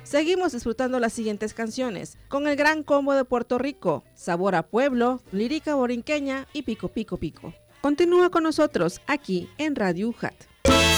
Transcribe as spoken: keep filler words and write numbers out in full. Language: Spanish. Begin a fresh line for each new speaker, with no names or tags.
Seguimos disfrutando las siguientes canciones con el gran combo de Puerto Rico, Sabor a Pueblo, Lírica Borinqueña y Pico Pico Pico. Continúa con nosotros aquí en Radio U J A T.